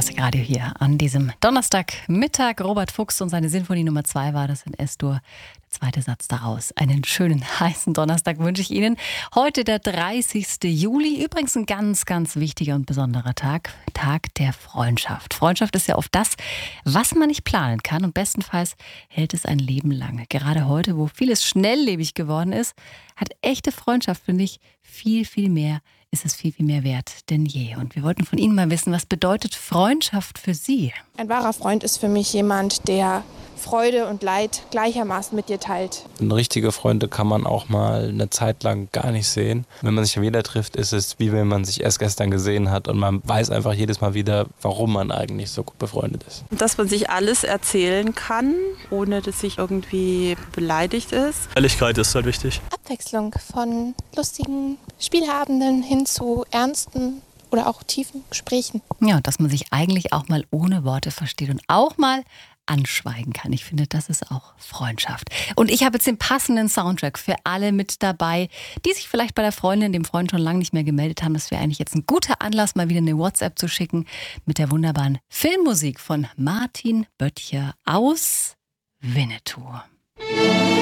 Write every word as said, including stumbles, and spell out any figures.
Klassikradio hier an diesem Donnerstagmittag. Robert Fuchs und seine Sinfonie Nummer zwei war das in S-Dur. Der zweite Satz daraus. Einen schönen, heißen Donnerstag wünsche ich Ihnen. Heute der dreißigste Juli. Übrigens ein ganz, ganz wichtiger und besonderer Tag. Tag der Freundschaft. Freundschaft ist ja oft das, was man nicht planen kann. Und bestenfalls hält es ein Leben lang. Gerade heute, wo vieles schnelllebig geworden ist, hat echte Freundschaft, finde ich, viel, viel mehr ist es viel, viel mehr wert denn je. Und wir wollten von Ihnen mal wissen, was bedeutet Freundschaft für Sie? Ein wahrer Freund ist für mich jemand, der Freude und Leid gleichermaßen mit dir teilt. Richtige Freunde kann man auch mal eine Zeit lang gar nicht sehen. Wenn man sich wieder trifft, ist es wie wenn man sich erst gestern gesehen hat und man weiß einfach jedes Mal wieder, warum man eigentlich so gut befreundet ist. Dass man sich alles erzählen kann, ohne dass sich irgendwie beleidigt ist. Ehrlichkeit ist halt wichtig. Abwechslung von lustigen Spieleabenden hin zu ernsten oder auch tiefen Gesprächen. Ja, dass man sich eigentlich auch mal ohne Worte versteht und auch mal anschweigen kann. Ich finde, das ist auch Freundschaft. Und ich habe jetzt den passenden Soundtrack für alle mit dabei, die sich vielleicht bei der Freundin, dem Freund schon lange nicht mehr gemeldet haben. Das wäre eigentlich jetzt ein guter Anlass, mal wieder eine WhatsApp zu schicken mit der wunderbaren Filmmusik von Martin Böttcher aus Winnetou.